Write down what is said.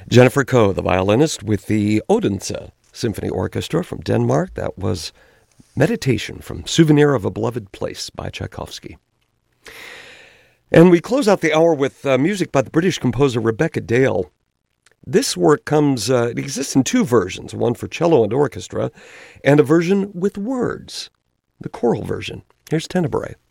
Jennifer Koh, the violinist with the Odense Symphony Orchestra from Denmark. That was Meditation from Souvenir of a Beloved Place by Tchaikovsky. And we close out the hour with music by the British composer Rebecca Dale. This work it exists in two versions, one for cello and orchestra, and a version with words, the choral version. Here's Tenebrae.